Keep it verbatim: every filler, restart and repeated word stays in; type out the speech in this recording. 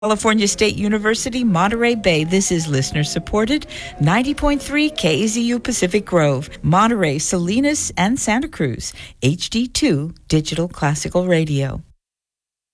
California State University, Monterey Bay. This is listener-supported ninety point three K Z U Pacific Grove, Monterey, Salinas, and Santa Cruz, H D two Digital Classical Radio.